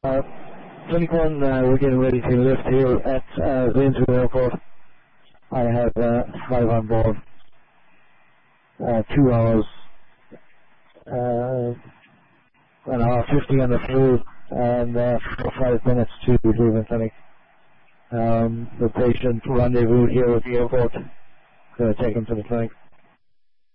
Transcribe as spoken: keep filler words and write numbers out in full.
Uh, Clinic one, uh, we're getting ready to lift here at uh, Zanesville Airport. I have uh, five on board, uh, two hours, uh, an hour fifty on the fuel, and uh, five minutes to Cleveland Clinic. Um, the patient rendezvous here at the airport. Going to take him to the clinic.